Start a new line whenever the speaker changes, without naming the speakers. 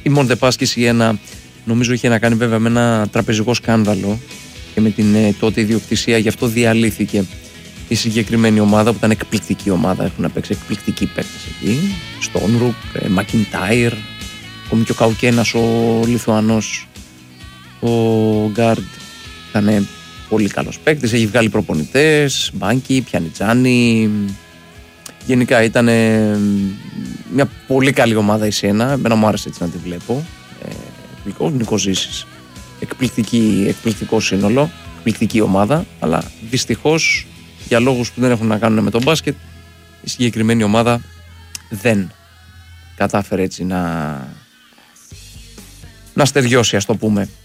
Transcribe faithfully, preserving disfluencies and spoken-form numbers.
Η Μοντεπάσκη Σιένα νομίζω είχε να κάνει βέβαια με ένα τραπεζικό σκάνδαλο και με την ε, τότε ιδιοκτησία, γι' αυτό διαλύθηκε η συγκεκριμένη ομάδα που ήταν εκπληκτική ομάδα. Έχουν παίξει εκπληκτικοί παίκτες εκεί. Στόνρουκ, ε, Μακιντάιρ, ακόμη και ο Καουκένας, ο Λιθουανός, ο Γκάρντ ήταν πολύ καλός παίκτης. Έχει βγάλει προπονητές, Μπάνκι, Πιανιτζάνι. Γενικά ήταν μια πολύ καλή ομάδα η Σιένα. Εμένα μου άρεσε έτσι να τη βλέπω. Ε, Νίκος Ζήσης. Εκπληκτική, εκπληκτικό σύνολο, εκπληκτική ομάδα, αλλά δυστυχώς για λόγους που δεν έχουν να κάνουν με τον μπάσκετ, η συγκεκριμένη ομάδα δεν κατάφερε έτσι να, να στεριώσει, ας το πούμε.